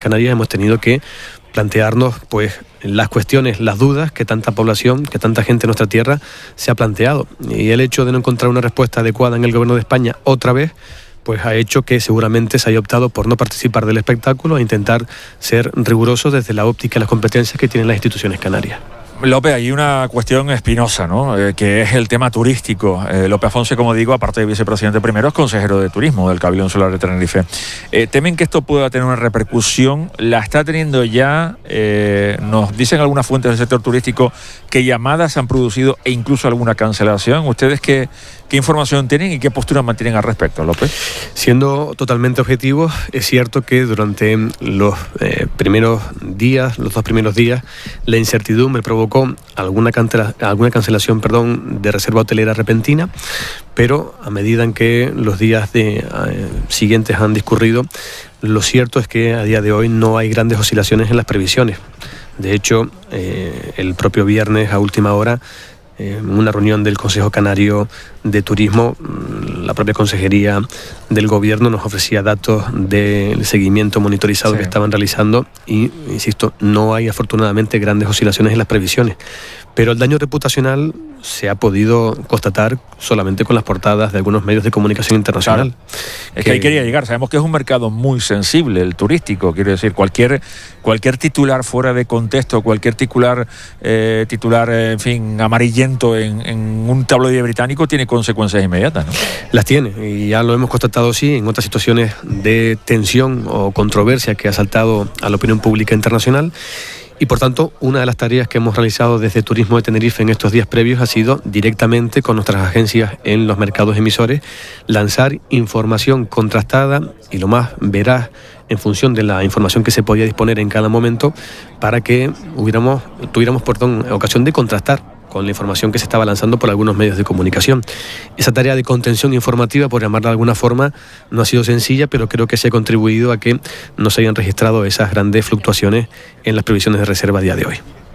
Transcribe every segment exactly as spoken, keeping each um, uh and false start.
Canarias hemos tenido que plantearnos pues las cuestiones, las dudas que tanta población, que tanta gente en nuestra tierra se ha planteado. Y el hecho de no encontrar una respuesta adecuada en el Gobierno de España otra vez, pues ha hecho que seguramente se haya optado por no participar del espectáculo e intentar ser rigurosos desde la óptica y las competencias que tienen las instituciones canarias. López, hay una cuestión espinosa, ¿no? Eh, que es el tema turístico. Eh, López Afonso, como digo, aparte de vicepresidente primero, es consejero de turismo del Cabildo Insular de Tenerife. Eh, ¿Temen que esto pueda tener una repercusión? ¿La está teniendo ya? Eh, nos dicen algunas fuentes del sector turístico que llamadas se han producido e incluso alguna cancelación. ¿Ustedes qué, qué información tienen y qué postura mantienen al respecto, López? Siendo totalmente objetivos, es cierto que durante los eh, primeros días, los dos primeros días, la incertidumbre provocó alguna, cancela, alguna cancelación perdón, de reserva hotelera repentina, pero a medida en que los días de, eh, siguientes han discurrido, lo cierto es que a día de hoy no hay grandes oscilaciones en las previsiones. De hecho, eh, el propio viernes a última hora, en una reunión del Consejo Canario de Turismo, la propia Consejería del Gobierno nos ofrecía datos del seguimiento monitorizado sí. que estaban realizando y, insisto, no hay afortunadamente grandes oscilaciones en las previsiones. Pero el daño reputacional se ha podido constatar solamente con las portadas de algunos medios de comunicación internacional. Claro. Es que, que ahí quería llegar. Sabemos que es un mercado muy sensible, el turístico. Quiero decir, cualquier cualquier titular fuera de contexto, cualquier titular, eh, titular eh, en fin, amarillento en, en un tabloide británico tiene consecuencias inmediatas, ¿no? Las tiene, y ya lo hemos constatado, sí, en otras situaciones de tensión o controversia que ha saltado a la opinión pública internacional. Y por tanto, una de las tareas que hemos realizado desde Turismo de Tenerife en estos días previos ha sido directamente con nuestras agencias en los mercados emisores lanzar información contrastada y lo más veraz en función de la información que se podía disponer en cada momento para que hubiéramos, tuviéramos perdón, ocasión de contrastar con la información que se estaba lanzando por algunos medios de comunicación. Esa tarea de contención informativa, por llamarla de alguna forma, no ha sido sencilla, pero creo que se ha contribuido a que no se hayan registrado esas grandes fluctuaciones en las previsiones de reserva a día de hoy.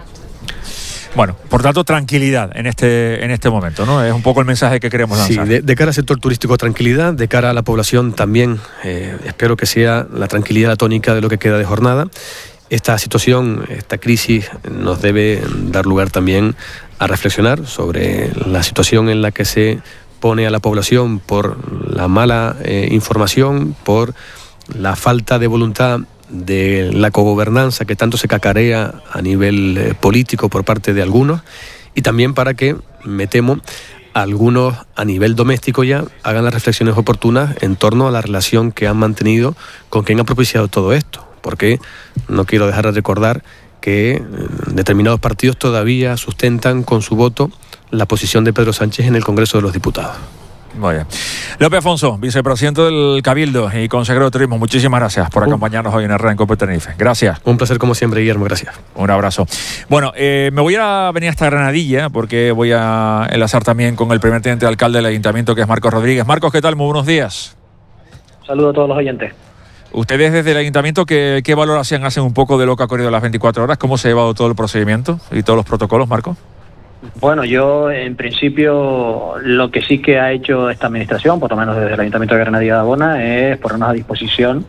Bueno, por tanto, tranquilidad en este en este momento, ¿no? Es un poco el mensaje que queremos lanzar. Sí, de, de cara al sector turístico, tranquilidad, de cara a la población también, eh, espero que sea la tranquilidad la tónica de lo que queda de jornada. Esta situación, esta crisis nos debe dar lugar también a reflexionar sobre la situación en la que se pone a la población por la mala eh, información, por la falta de voluntad de la cogobernanza que tanto se cacarea a nivel eh, político por parte de algunos, y también para que, me temo, algunos a nivel doméstico ya hagan las reflexiones oportunas en torno a la relación que han mantenido con quien ha propiciado todo esto. Porque no quiero dejar de recordar que determinados partidos todavía sustentan con su voto la posición de Pedro Sánchez en el Congreso de los Diputados. Muy bien. López Afonso, vicepresidente del Cabildo y consejero de Turismo, muchísimas gracias por acompañarnos hoy en el Ranco de Tenerife. Gracias. Un placer como siempre, Guillermo, gracias. Un abrazo. Bueno, eh, me voy a venir hasta Granadilla porque voy a enlazar también con el primer teniente de alcalde del Ayuntamiento, que es Marcos Rodríguez. Marcos, ¿qué tal? Muy buenos días. Saludos a todos los oyentes. Ustedes desde el Ayuntamiento, ¿qué, qué valoración hacen un poco de lo que ha ocurrido las veinticuatro horas? ¿Cómo se ha llevado todo el procedimiento y todos los protocolos, Marco? Bueno, yo en principio lo que sí que ha hecho esta administración, por lo menos desde el Ayuntamiento de Granadilla de Abona, es ponernos a disposición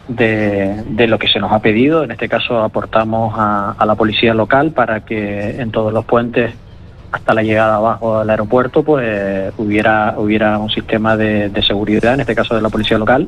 de, de lo que se nos ha pedido. En este caso aportamos a, a la policía local para que en todos los puentes hasta la llegada abajo del aeropuerto pues hubiera, hubiera un sistema de, de seguridad, en este caso de la policía local.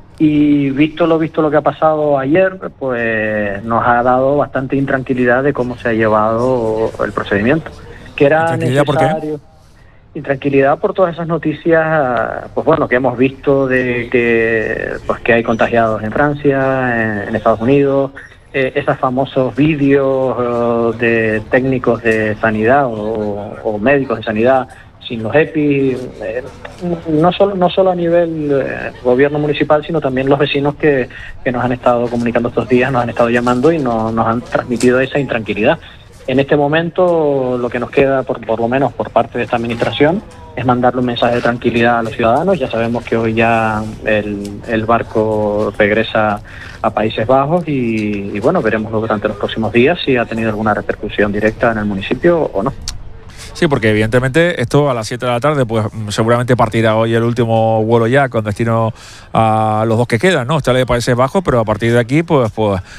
Y visto lo visto lo que ha pasado ayer, pues nos ha dado bastante intranquilidad de cómo se ha llevado el procedimiento. Que era necesario. ¿Por qué? Intranquilidad por todas esas noticias, pues bueno, que hemos visto de que pues que hay contagiados en Francia, en, en Estados Unidos, eh, esos famosos vídeos uh, de técnicos de sanidad o, o médicos de sanidad sin los E P I, eh, no solo no solo a nivel eh, gobierno municipal, sino también los vecinos que, que nos han estado comunicando estos días, nos han estado llamando y no, nos han transmitido esa intranquilidad. En este momento lo que nos queda, por, por lo menos por parte de esta administración, es mandarle un mensaje de tranquilidad a los ciudadanos. Ya sabemos que hoy ya el, el barco regresa a Países Bajos y, y bueno, veremos durante los próximos días si ha tenido alguna repercusión directa en el municipio o no. Sí, porque evidentemente esto a las siete de la tarde, pues seguramente partirá hoy el último vuelo ya con destino a los dos que quedan, ¿no? Está el de Países Bajos, pero a partir de aquí, pues, pues